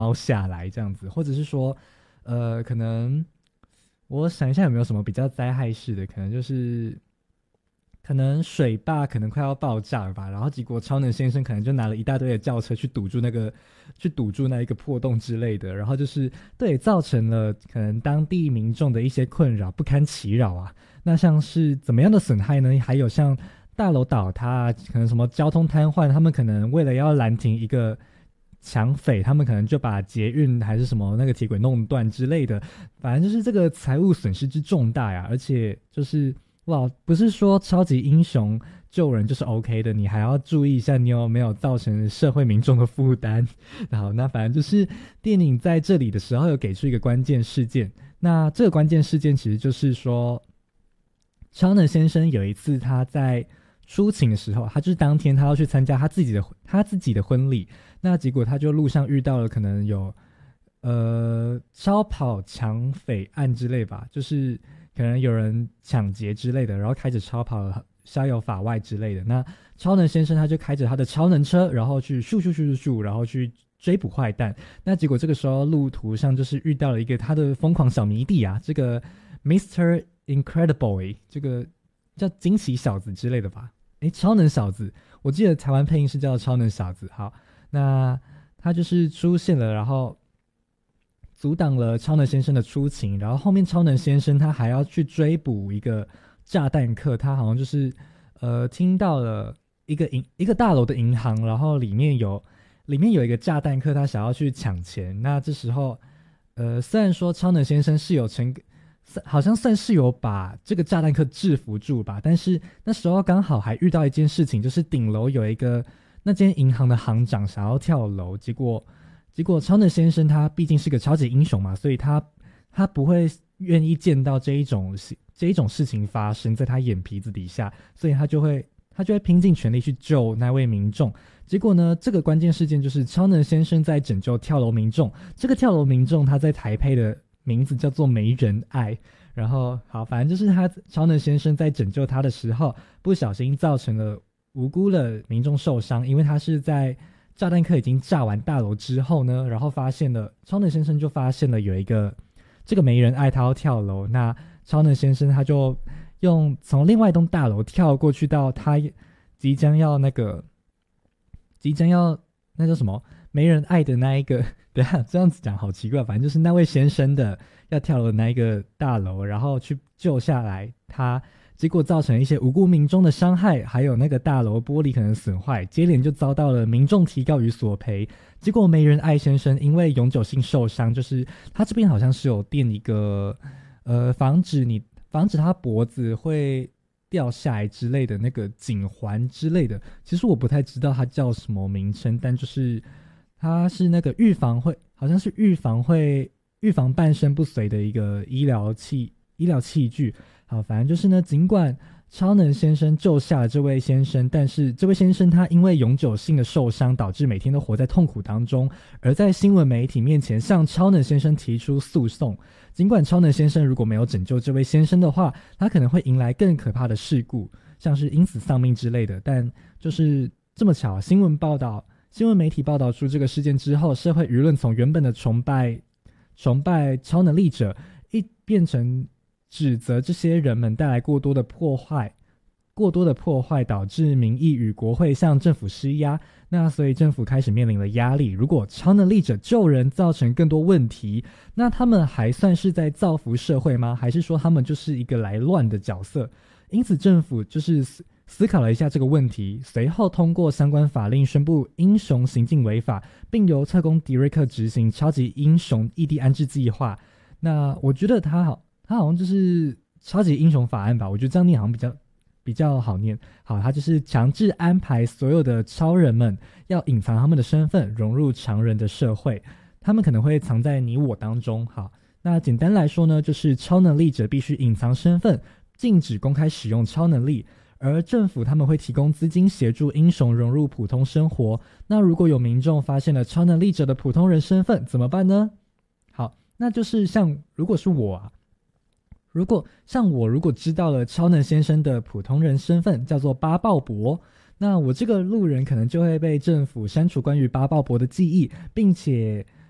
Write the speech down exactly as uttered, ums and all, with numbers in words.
凹下来这样子，或者是说，呃，可能我想一下有没有什么比较灾害式的，可能就是可能水坝可能快要爆炸了吧，然后结果超能先生可能就拿了一大堆的轿车去堵住那个，去堵住那一个破洞之类的，然后就是对造成了可能当地民众的一些困扰，不堪其扰啊。那像是怎么样的损害呢？还有像大楼倒塌啊，可能什么交通瘫痪，他们可能为了要拦停一个抢匪，他们可能就把捷运还是什么那个铁轨弄断之类的，反正就是这个财务损失之重大呀，而且就是哇，不是说超级英雄救人就是 OK 的，你还要注意一下你有没有造成社会民众的负担。好，那反正就是电影在这里的时候有给出一个关键事件，那这个关键事件其实就是说，超能先生有一次他在出勤的时候，他就是当天他要去参加他自己的他自己的婚礼，那结果他就路上遇到了可能有呃超跑抢匪案之类吧，就是可能有人抢劫之类的，然后开着超跑逍遥法外之类的。那超能先生他就开着他的超能车，然后去咻咻咻咻咻，然后去追捕坏蛋。那结果这个时候路途上就是遇到了一个他的疯狂小迷弟啊，这个 Mister Incredible， 这个叫惊奇小子之类的吧？诶，超能小子，我记得台湾配音是叫超能小子。好，那他就是出现了，然后阻挡了超能先生的出勤，然后后面超能先生他还要去追捕一个炸弹客，他好像就是呃听到了一个银一个大楼的银行，然后里面有里面有一个炸弹客，他想要去抢钱。那这时候呃虽然说超能先生是有成好像算是有把这个炸弹客制服住吧，但是那时候刚好还遇到一件事情，就是顶楼有一个那间银行的行长想要跳楼，结果结果超能先生他毕竟是个超级英雄嘛，所以他他不会愿意见到这一种这一种事情发生在他眼皮子底下，所以他就会他就会拼尽全力去救那位民众。结果呢，这个关键事件就是超能先生在拯救跳楼民众，这个跳楼民众他在台配的名字叫做没人爱。然后好，反正就是他超能先生在拯救他的时候，不小心造成了无辜的民众受伤，因为他是在炸弹客已经炸完大楼之后呢，然后发现了超能先生就发现了有一个这个没人爱他要跳楼，那超能先生他就用从另外一栋大楼跳过去到他即将要那个即将要那叫什么没人爱的那一个，等一下这样子讲好奇怪，反正就是那位先生的要跳的那一个大楼，然后去救下来他，结果造成一些无辜民众的伤害，还有那个大楼玻璃可能损坏，接连就遭到了民众提告与索赔。结果没人爱先生因为永久性受伤，就是他这边好像是有垫一个呃防止你防止他脖子会掉下来之类的那个颈环之类的，其实我不太知道它叫什么名称，但就是它是那个预防会，好像是预防会预防半身不遂的一个医疗器医疗器具。好，反正就是呢，尽管超能先生救下了这位先生，但是这位先生他因为永久性的受伤，导致每天都活在痛苦当中，而在新闻媒体面前向超能先生提出诉讼。尽管超能先生如果没有拯救这位先生的话，他可能会迎来更可怕的事故，像是因此丧命之类的。但就是这么巧，新闻报道新闻媒体报道出这个事件之后，社会舆论从原本的崇拜崇拜超能力者，一变成指责这些人们带来过多的破坏，过多的破坏导致民意与国会向政府施压。那所以政府开始面临了压力，如果超能力者救人造成更多问题，那他们还算是在造福社会吗？还是说他们就是一个来乱的角色？因此政府就是思考了一下这个问题，随后通过相关法令宣布英雄行径违法，并由特工迪瑞克执行超级英雄异地安置计划。那我觉得他好他好像就是超级英雄法案吧，我觉得这样念好像比较比较好念。好，他就是强制安排所有的超人们要隐藏他们的身份，融入常人的社会，他们可能会藏在你我当中。好，那简单来说呢，就是超能力者必须隐藏身份，禁止公开使用超能力，而政府他们会提供资金协助英雄融入普通生活。那如果有民众发现了超能力者的普通人身份怎么办呢？好，那就是像如果是我啊如果像我如果知道了超能先生的普通人身份叫做巴鲍伯，那我这个路人可能就会被政府删除关于巴鲍伯的记忆，并且